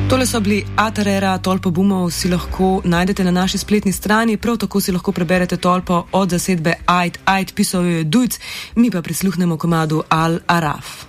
Tole so bili Atarera, Tolpo Bumov si lahko najdete na naši spletni strani, prav tako si lahko preberete Tolpo od zasedbe Ajd, pisal jo je Dujc, mi pa prisluhnemo komadu Al Araf.